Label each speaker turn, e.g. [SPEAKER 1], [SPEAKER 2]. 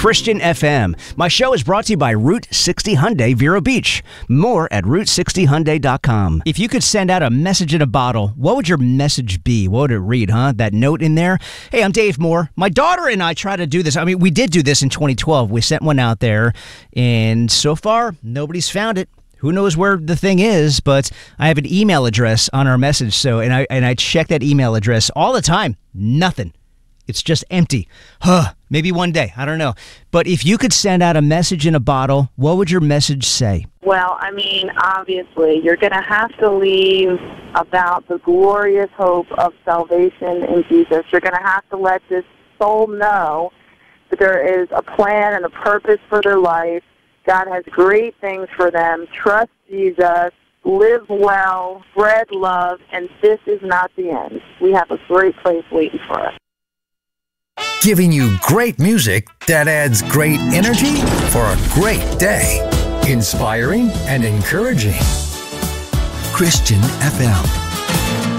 [SPEAKER 1] Christian FM. My show is brought to you by Route 60 Hyundai Vero Beach. More at Route60Hyundai.com. If you could send out a message in a bottle, what would your message be? What would it read, huh? That note in there? Hey, I'm Dave Moore. My daughter and I try to do this. I mean, we did do this in 2012. We sent one out there, and so far, nobody's found it. Who knows where the thing is, but I have an email address on our message, and I check that email address all the time. Nothing. It's just empty. Maybe one day. I don't know. But if you could send out a message in a bottle, what would your message say?
[SPEAKER 2] Well, I mean, obviously, you're going to have to leave about the glorious hope of salvation in Jesus. You're going to have to let this soul know that there is a plan and a purpose for their life. God has great things for them. Trust Jesus. Live well. Spread love. And this is not the end. We have a great place waiting for us.
[SPEAKER 3] Giving you great music that adds great energy for a great day. Inspiring and encouraging. Christian FM.